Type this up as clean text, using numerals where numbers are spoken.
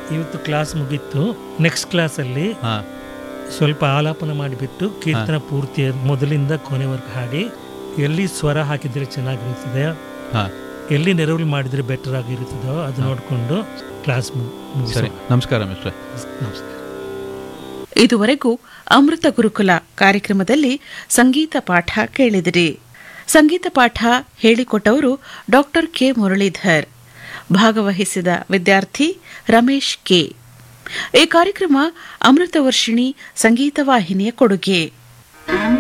ಇವತ್ತು ಕ್ಲಾಸ್ ಮುಗೀತು. ನೆಕ್ಸ್ಟ್ ಕ್ಲಾಸಲ್ಲಿ ಹಾ ಸ್ವಲ್ಪ ಆಲಾಪನ ಮಾಡಿಬಿಟ್ಟು ಕೀರ್ತನ ಪೂರ್ತಿ ಮೊದಲಿಂದ ಕೊನೆವರೆಗೂ ಹಾಡಿ ಎಲ್ಲಿ ಸ್ವರ ಹಾಕಿದ್ರೆ ಚೆನ್ನಾಗಿರುತ್ತದೆ, ಹಾ ಎಲ್ಲಿ ನೆರವು ಮಾಡಿದ್ರೆ ಬೆಟರ್ ಆಗಿರುತ್ತದೋ ಅದು ನೋಡಿಕೊಂಡು ಕ್ಲಾಸ್ ಸರಿ. ನಮಸ್ಕಾರ ಮಿಸ್ಟ್ರೆ. ನಮಸ್ಕಾರ. ಇದುವರೆಗೂ ಅಮೃತ ಗುರುಕುಲ ಕಾರ್ಯಕ್ರಮದಲ್ಲಿ ಸಂಗೀತ ಪಾಠ ಕೇಳಿದಿರಿ. ಸಂಗೀತ ಪಾಠ ಹೇಳಿಕೊಟ್ಟವರು ಡಾಕ್ಟರ್ ಕೆ ಮುರಳೀಧರ್. ಭಾಗವಹಿಸಿದ ವಿದ್ಯಾರ್ಥಿ ರಮೇಶ್ ಕೆ. ಈ ಕಾರ್ಯಕ್ರಮ ಅಮೃತ ವರ್ಷಿಣಿ ಸಂಗೀತ ವಾಹಿನಿಯ ಕೊಡುಗೆ.